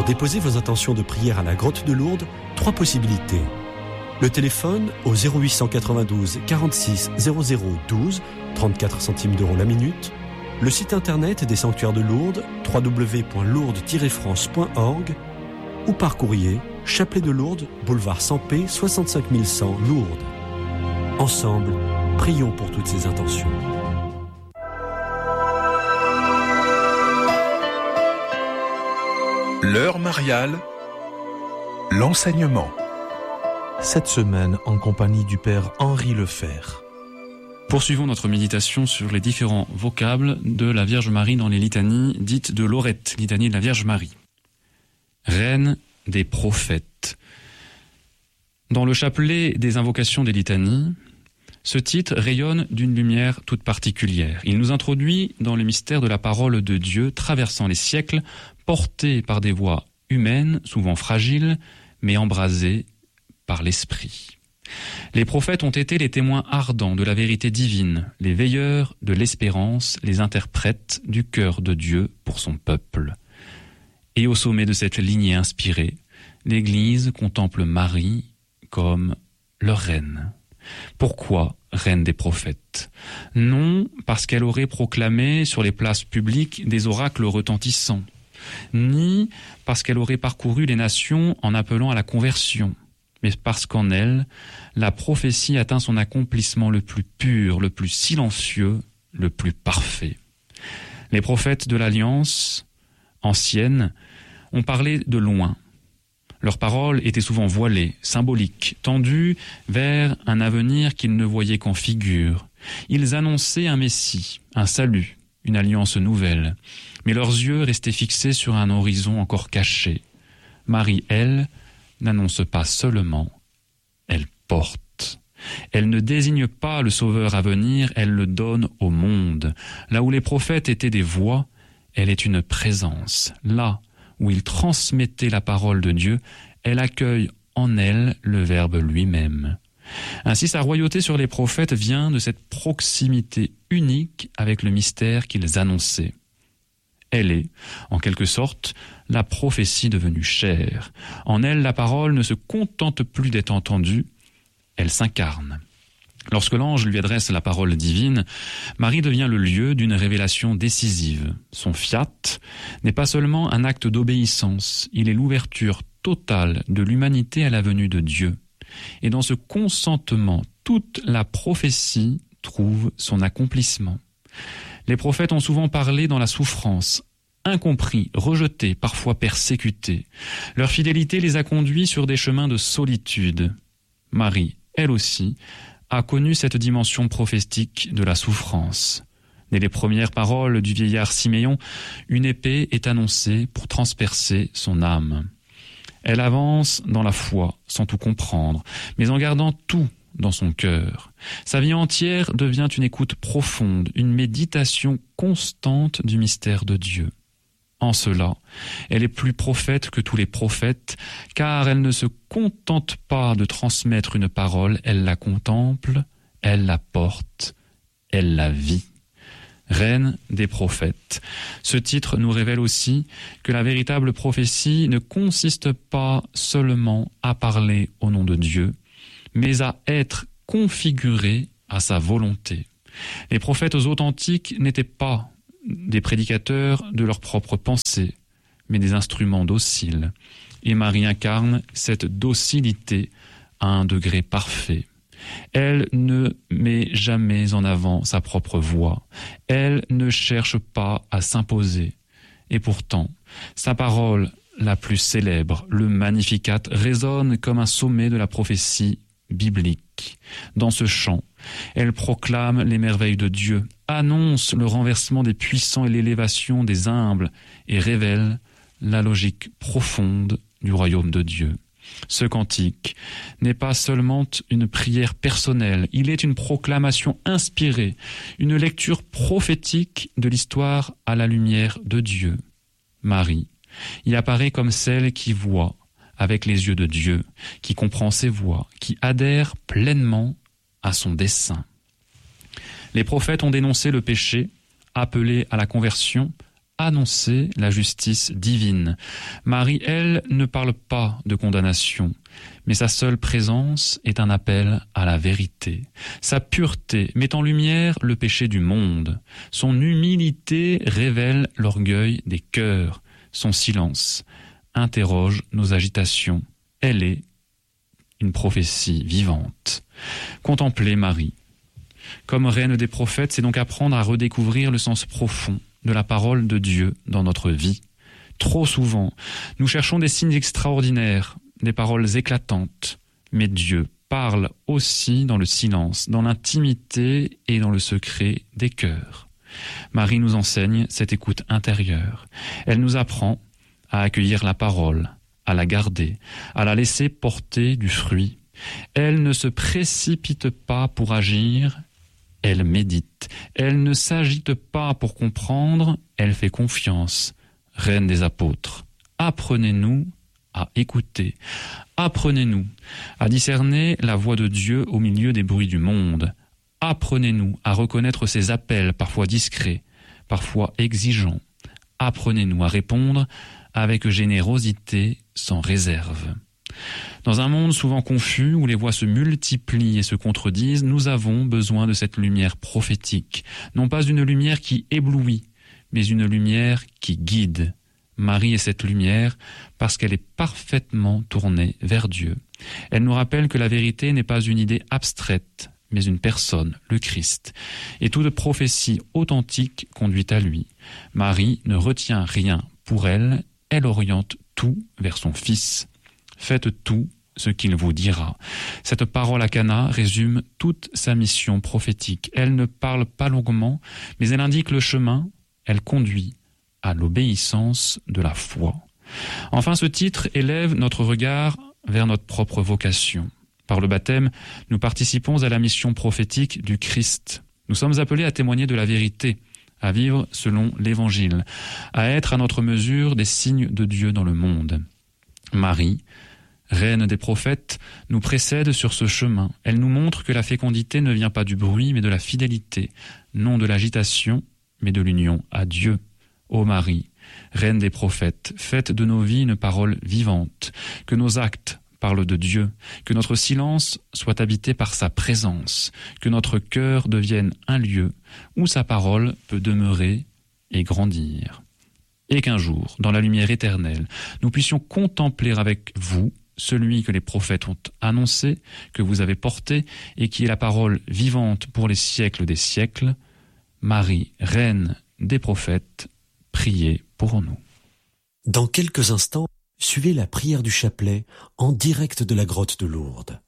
Pour déposer vos intentions de prière à la Grotte de Lourdes, 3 possibilités. Le téléphone au 0892 46 00 12, 34 centimes d'euros la minute. Le site internet des sanctuaires de Lourdes, www.lourdes-france.org, ou par courrier, Chapelet de Lourdes, boulevard Sampé, 65 100 Lourdes. Ensemble, prions pour toutes ces intentions. L'heure mariale, l'enseignement. Cette semaine, en compagnie du Père Henri Lefebvre. Poursuivons notre méditation sur les différents vocables de la Vierge Marie dans les litanies dites de Lorette, litanie de la Vierge Marie. Reine des prophètes. Dans le chapelet des invocations des litanies, ce titre rayonne d'une lumière toute particulière. Il nous introduit dans le mystère de la parole de Dieu, traversant les siècles, porté par des voix humaines, souvent fragiles, mais embrasées par l'Esprit. Les prophètes ont été les témoins ardents de la vérité divine, les veilleurs de l'espérance, les interprètes du cœur de Dieu pour son peuple. Et au sommet de cette lignée inspirée, l'Église contemple Marie comme leur reine. Pourquoi reine des prophètes? Non parce qu'elle aurait proclamé sur les places publiques des oracles retentissants, ni parce qu'elle aurait parcouru les nations en appelant à la conversion, mais parce qu'en elle, la prophétie atteint son accomplissement le plus pur, le plus silencieux, le plus parfait. Les prophètes de l'Alliance ancienne ont parlé de loin. Leurs paroles étaient souvent voilées, symboliques, tendues vers un avenir qu'ils ne voyaient qu'en figure. Ils annonçaient un Messie, un salut, une alliance nouvelle. Mais leurs yeux restaient fixés sur un horizon encore caché. Marie, elle, n'annonce pas seulement, elle porte. Elle ne désigne pas le sauveur à venir, elle le donne au monde. Là où les prophètes étaient des voix, elle est une présence. Là où ils transmettaient la parole de Dieu, elle accueille en elle le Verbe lui-même. Ainsi, sa royauté sur les prophètes vient de cette proximité unique avec le mystère qu'ils annonçaient. Elle est, en quelque sorte, la prophétie devenue chair. En elle, la parole ne se contente plus d'être entendue, elle s'incarne. Lorsque l'ange lui adresse la parole divine, Marie devient le lieu d'une révélation décisive. Son fiat n'est pas seulement un acte d'obéissance, il est l'ouverture totale de l'humanité à la venue de Dieu. Et dans ce consentement, toute la prophétie trouve son accomplissement. Les prophètes ont souvent parlé dans la souffrance, incompris, rejetés, parfois persécutés. Leur fidélité les a conduits sur des chemins de solitude. Marie, elle aussi, a connu cette dimension prophétique de la souffrance. Dès les premières paroles du vieillard Siméon, une épée est annoncée pour transpercer son âme. Elle avance dans la foi, sans tout comprendre, mais en gardant tout dans son cœur. Sa vie entière devient une écoute profonde, une méditation constante du mystère de Dieu. En cela, elle est plus prophète que tous les prophètes, car elle ne se contente pas de transmettre une parole, elle la contemple, elle la porte, elle la vit. Reine des prophètes. Ce titre nous révèle aussi que la véritable prophétie ne consiste pas seulement à parler au nom de Dieu, mais à être configurée à sa volonté. Les prophètes authentiques n'étaient pas des prédicateurs de leur propre pensée, mais des instruments dociles. Et Marie incarne cette docilité à un degré parfait. Elle ne met jamais en avant sa propre voix. Elle ne cherche pas à s'imposer. Et pourtant, sa parole la plus célèbre, le Magnificat, résonne comme un sommet de la prophétie biblique. Dans ce chant, elle proclame les merveilles de Dieu, annonce le renversement des puissants et l'élévation des humbles, et révèle la logique profonde du royaume de Dieu. Ce cantique n'est pas seulement une prière personnelle, il est une proclamation inspirée, une lecture prophétique de l'histoire à la lumière de Dieu. Marie y apparaît comme celle qui voit avec les yeux de Dieu, qui comprend ses voies, qui adhère pleinement à son dessein. Les prophètes ont dénoncé le péché, appelé à la conversion, annoncer la justice divine. Marie, elle, ne parle pas de condamnation, mais sa seule présence est un appel à la vérité. Sa pureté met en lumière le péché du monde. Son humilité révèle l'orgueil des cœurs. Son silence interroge nos agitations. Elle est une prophétie vivante. Contempler Marie. Comme reine des prophètes, c'est donc apprendre à redécouvrir le sens profond de la parole de Dieu dans notre vie. Trop souvent, nous cherchons des signes extraordinaires, des paroles éclatantes, mais Dieu parle aussi dans le silence, dans l'intimité et dans le secret des cœurs. Marie nous enseigne cette écoute intérieure. Elle nous apprend à accueillir la parole, à la garder, à la laisser porter du fruit. Elle ne se précipite pas pour agir, elle médite. Elle ne s'agite pas pour comprendre, elle fait confiance. Reine des apôtres, apprenez-nous à écouter. Apprenez-nous à discerner la voix de Dieu au milieu des bruits du monde. Apprenez-nous à reconnaître ses appels, parfois discrets, parfois exigeants. Apprenez-nous à répondre avec générosité, sans réserve. Dans un monde souvent confus, où les voix se multiplient et se contredisent, nous avons besoin de cette lumière prophétique. Non pas une lumière qui éblouit, mais une lumière qui guide. Marie est cette lumière parce qu'elle est parfaitement tournée vers Dieu. Elle nous rappelle que la vérité n'est pas une idée abstraite, mais une personne, le Christ. Et toute prophétie authentique conduit à lui. Marie ne retient rien pour elle, elle oriente tout vers son Fils. Faites tout ce qu'il vous dira. Cette parole à Cana résume toute sa mission prophétique. Elle ne parle pas longuement, mais elle indique le chemin, elle conduit à l'obéissance de la foi. Enfin, ce titre élève notre regard vers notre propre vocation. Par le baptême, nous participons à la mission prophétique du Christ. Nous sommes appelés à témoigner de la vérité, à vivre selon l'Évangile, à être à notre mesure des signes de Dieu dans le monde. Marie, reine des prophètes, nous précède sur ce chemin. Elle nous montre que la fécondité ne vient pas du bruit, mais de la fidélité, non de l'agitation, mais de l'union à Dieu. Ô Marie, reine des prophètes, faites de nos vies une parole vivante, que nos actes parlent de Dieu, que notre silence soit habité par sa présence, que notre cœur devienne un lieu où sa parole peut demeurer et grandir. Et qu'un jour, dans la lumière éternelle, nous puissions contempler avec vous celui que les prophètes ont annoncé, que vous avez porté, et qui est la parole vivante pour les siècles des siècles. Marie, reine des prophètes, priez pour nous. Dans quelques instants, suivez la prière du chapelet en direct de la grotte de Lourdes.